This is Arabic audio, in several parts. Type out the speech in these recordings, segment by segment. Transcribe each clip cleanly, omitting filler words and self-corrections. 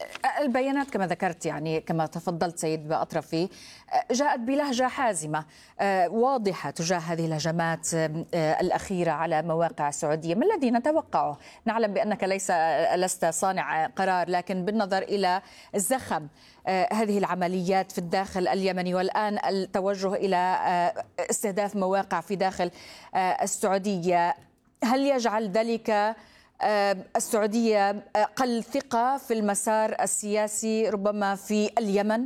البيانات كما ذكرت، يعني كما تفضلت سيد بأطرفي، جاءت بلهجة حازمة واضحة تجاه هذه الهجمات الأخيرة على مواقع السعودية. ما الذي نتوقعه؟ نعلم بأنك لست صانع قرار، لكن بالنظر إلى الزخم هذه العمليات في الداخل اليمني، والآن التوجه إلى استهداف مواقع في داخل السعودية، هل يجعل ذلك السعودية أقل ثقة في المسار السياسي ربما في اليمن؟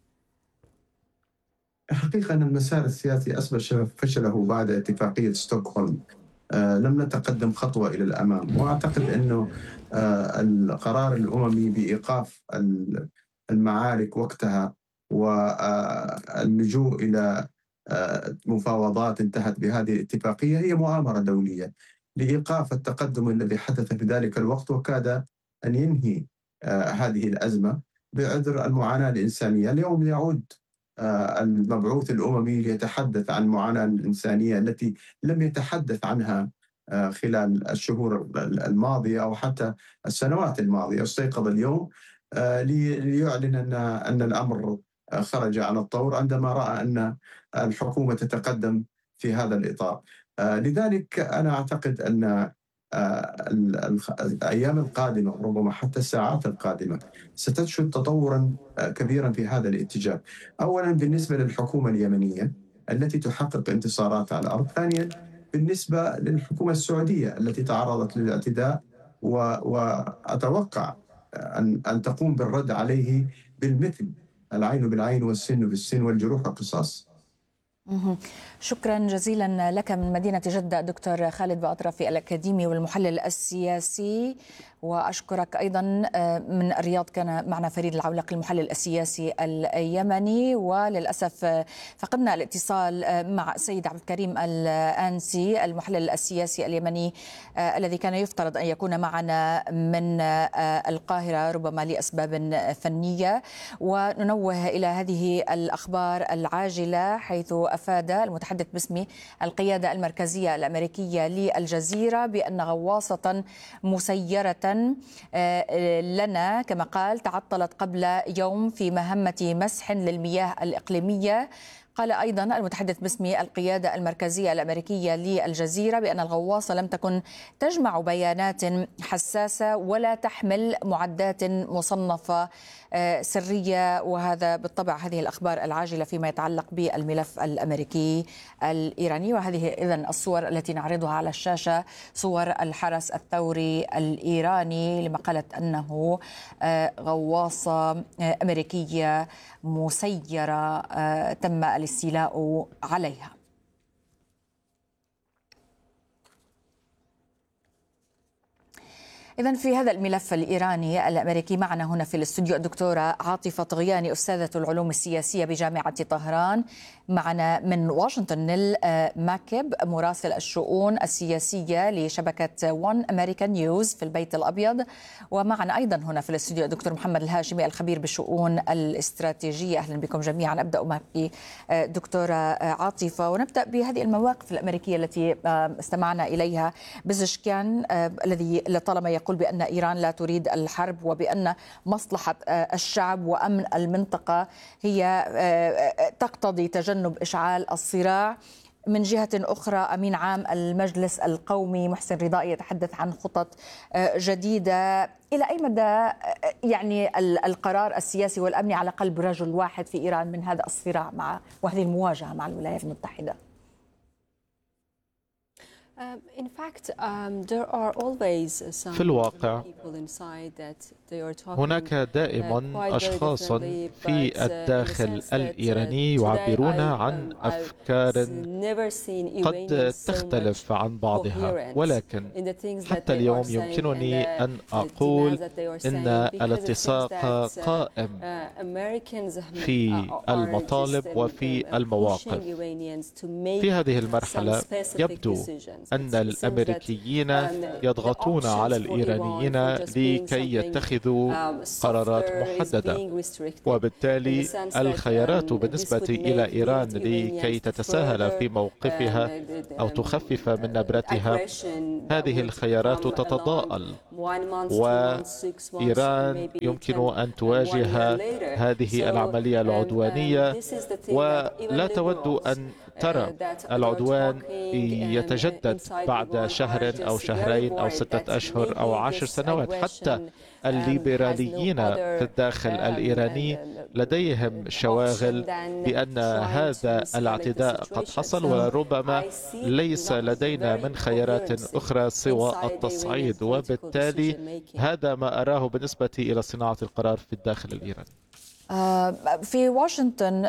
حقيقة أن المسار السياسي أثبت فشله بعد اتفاقية ستوكهولم. لم نتقدم خطوة إلى الأمام، وأعتقد أنه القرار الأممي بإيقاف المعارك وقتها واللجوء إلى مفاوضات انتهت بهذه الاتفاقية هي مؤامرة دولية لإيقاف التقدم الذي حدث في ذلك الوقت، وكاد أن ينهي هذه الأزمة بعذر المعاناة الإنسانية. اليوم يعود المبعوث الأممي ليتحدث عن المعاناة الإنسانية التي لم يتحدث عنها خلال الشهور الماضية أو حتى السنوات الماضية. استيقظ اليوم ليعلن أن الأمر خرج عن الطور عندما رأى أن الحكومة تتقدم في هذا الإطار. لذلك أنا أعتقد أن الأيام القادمة، ربما حتى الساعات القادمة، ستشهد تطورا كبيرا في هذا الاتجاه. أولا بالنسبة للحكومة اليمنية التي تحقق انتصارات على الأرض، ثانيا بالنسبة للحكومة السعودية التي تعرضت للاعتداء وأتوقع أن تقوم بالرد عليه بالمثل، العين بالعين والسن بالسن والجروح قصاص. شكرا جزيلا لك من مدينة جدة دكتور خالد بأطرفي الأكاديمي والمحلل السياسي، وأشكرك أيضا من الرياض كان معنا فريد العولق المحلل السياسي اليمني. وللأسف فقدنا الاتصال مع السيد عبد الكريم الآنسي المحلل السياسي اليمني الذي كان يفترض أن يكون معنا من القاهرة ربما لأسباب فنية. وننوه إلى هذه الأخبار العاجلة، حيث أفاد المتحدث باسم القيادة المركزية الأمريكية للجزيرة بأن غواصة مسيرة لنا كما قال تعطلت قبل يوم في مهمة مسح للمياه الإقليمية. قال أيضا المتحدث باسم القيادة المركزية الأمريكية للجزيرة بأن الغواصة لم تكن تجمع بيانات حساسة ولا تحمل معدات مصنفة سرية. وهذا بالطبع هذه الأخبار العاجلة فيما يتعلق بالملف الأمريكي الإيراني. وهذه إذن الصور التي نعرضها على الشاشة، صور الحرس الثوري الإيراني لما قالت أنه غواصة أمريكية مسيرة تم الاستيلاء عليها. إذن في هذا الملف الإيراني الأمريكي معنا هنا في الاستوديو الدكتورة عاطفة طغياني أستاذة العلوم السياسية بجامعة طهران، معنا من واشنطن نيل ماكب مراسل الشؤون السياسية لشبكة وان أمريكان نيوز في البيت الأبيض، ومعنا أيضا هنا في الاستوديو الدكتور محمد الهاشمي الخبير بالشؤون الاستراتيجية. أهلا بكم جميعا. أبدأ معك دكتورة عاطفة ونبدأ بهذه المواقف الأمريكية التي استمعنا إليها. بزشكيان الذي لطالما يقول بأن إيران لا تريد الحرب وبأن مصلحة الشعب وأمن المنطقة هي تقتضي تجنب إشعال الصراع. من جهة أخرى أمين عام المجلس القومي محسن رضائي يتحدث عن خطط جديدة. إلى أي مدى يعني القرار السياسي والأمني على قلب رجل واحد في إيران من هذا الصراع مع وهذه المواجهة مع الولايات المتحدة؟ في الواقع هناك دائما أشخاص في الداخل الإيراني يعبرون عن أفكار قد تختلف عن بعضها، ولكن حتى اليوم يمكنني أن أقول إن الاتساق قائم في المطالب وفي المواقف. في هذه المرحلة يبدو أن الأمريكيين يضغطون على الإيرانيين لكي يتخذوا قرارات محددة، وبالتالي الخيارات بالنسبة إلى إيران لكي تتساهل في موقفها أو تخفف من نبرتها، هذه الخيارات تتضاءل، وإيران يمكن أن تواجه هذه العملية العدوانية ولا تود أن ترى العدوان يتجدد بعد شهر أو شهرين أو 6 أشهر أو 10 سنوات. حتى الليبراليين في الداخل الإيراني لديهم شواغل بأن هذا الاعتداء قد حصل، وربما ليس لدينا من خيارات أخرى سوى التصعيد، وبالتالي هذا ما أراه بالنسبة إلى صناعة القرار في الداخل الإيراني. في واشنطن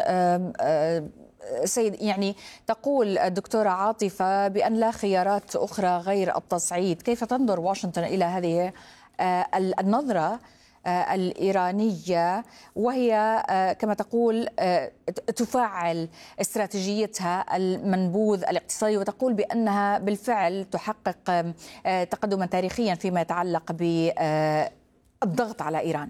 سيد، يعني تقول الدكتورة عاطفة بأن لا خيارات أخرى غير التصعيد. كيف تنظر واشنطن إلى هذه النظرة الإيرانية، وهي كما تقول تفعل استراتيجيتها المنبوذ الاقتصادي، وتقول بأنها بالفعل تحقق تقدما تاريخيا فيما يتعلق بالضغط على إيران؟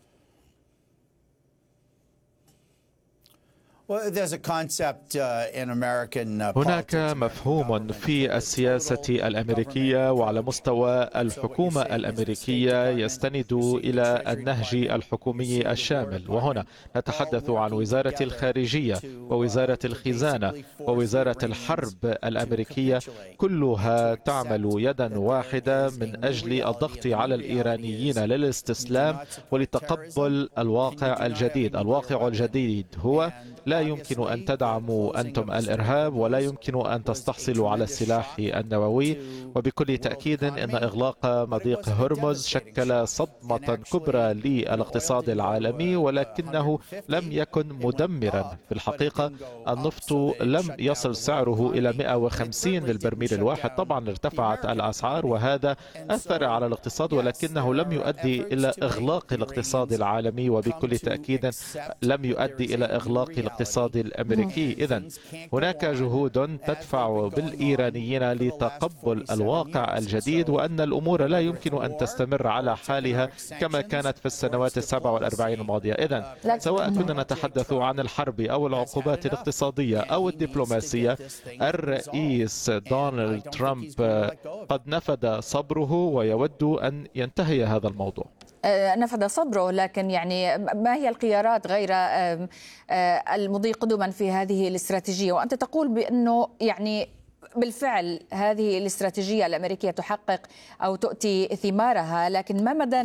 هناك مفهوم في السياسة الأمريكية وعلى مستوى الحكومة الأمريكية يستند إلى النهج الحكومي الشامل، وهنا نتحدث عن وزارة الخارجية ووزارة الخزانة ووزارة الحرب الأمريكية، كلها تعمل يدا واحدة من أجل الضغط على الإيرانيين للاستسلام ولتقبل الواقع الجديد. الواقع الجديد هو لا يمكن أن تدعموا أنتم الإرهاب، ولا يمكن أن تستحصلوا على السلاح النووي، وبكل تأكيد أن إغلاق مضيق هرمز شكل صدمة كبرى للاقتصاد العالمي، ولكنه لم يكن مدمرا. في الحقيقة النفط لم يصل سعره إلى 150 للبرميل الواحد. طبعا ارتفعت الأسعار وهذا أثر على الاقتصاد، ولكنه لم يؤدي إلى إغلاق الاقتصاد العالمي، وبكل تأكيد لم يؤدي إلى إغلاق الاقتصاد الأمريكي. إذن هناك جهود تدفع بالإيرانيين لتقبل الواقع الجديد، وأن الأمور لا يمكن أن تستمر على حالها كما كانت في السنوات 47 الماضية. إذن سواء كنا نتحدث عن الحرب أو العقوبات الاقتصادية أو الدبلوماسية، الرئيس دونالد ترامب قد نفد صبره ويود أن ينتهي هذا الموضوع. نفذ صبره، لكن يعني ما هي الخيارات غير المضي قدما في هذه الاستراتيجية؟ وأنت تقول بأنه يعني بالفعل هذه الاستراتيجية الأمريكية تحقق أو تؤتي ثمارها، لكن ما مدى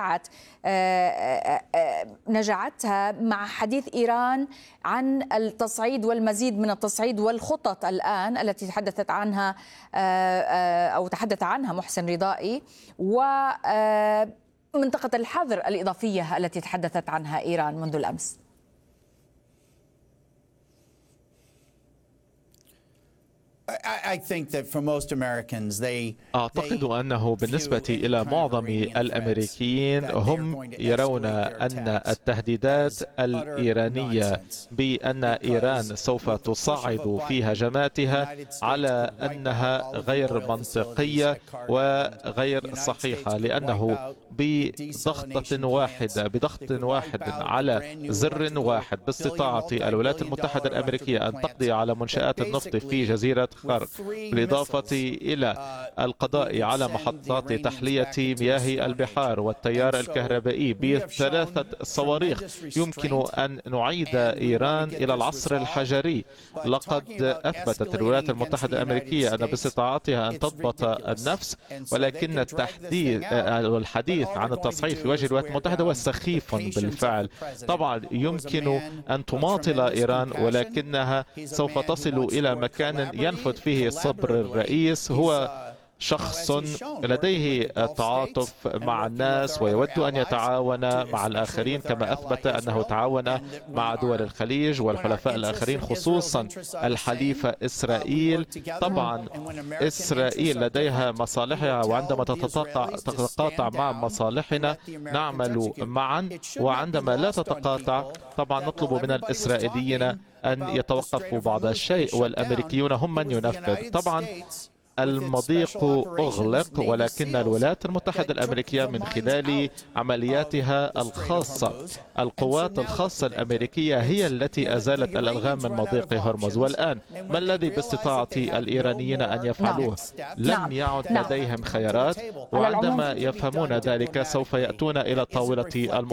نجاعتها مع حديث إيران عن التصعيد والمزيد من التصعيد والخطط الآن التي تحدثت عنها أو تحدث عنها محسن رضائي، ومنطقة الحظر الإضافية التي تحدثت عنها إيران منذ الأمس؟ أعتقد أنه بالنسبة إلى معظم الأمريكيين هم يرون أن التهديدات الإيرانية بأن إيران سوف تصعد في هجماتها على أنها غير منطقية وغير صحيحة، لأنه بضغط واحد على زر واحد باستطاعة الولايات المتحدة الأمريكية أن تقضي على منشآت النفط في جزيرة خرق، بالإضافة إلى القضاء على محطات تحلية مياه البحار والتيار الكهربائي ب3 صواريخ، يمكن أن نعيد إيران إلى العصر الحجري. لقد أثبتت الولايات المتحدة الأمريكية أن باستطاعتها أن تضبط النفس، ولكن الحديث عن التصعيد في وجه الولايات المتحدة هو سخيف بالفعل. طبعا يمكن أن تماطل إيران، ولكنها سوف تصل إلى مكان ينفذ فيه صبر الرئيس. هو شخص لديه تعاطف مع الناس ويود أن يتعاون مع الآخرين، كما أثبت أنه تعاون مع دول الخليج والحلفاء الآخرين، خصوصا الحليف إسرائيل. طبعا إسرائيل لديها مصالحها، وعندما تتقاطع مع مصالحنا نعمل معا، وعندما لا تتقاطع طبعا نطلب من الإسرائيليين أن يتوقفوا بعض الشيء، والأمريكيون هم من ينفذ. طبعا المضيق أغلق، ولكن الولايات المتحدة الأمريكية من خلال عملياتها الخاصة، القوات الخاصة الأمريكية هي التي أزالت الألغام من مضيق هرمز. والآن ما الذي باستطاعة الإيرانيين أن يفعلوه؟ لم يعد لديهم خيارات، وعندما يفهمون ذلك سوف يأتون إلى طاولة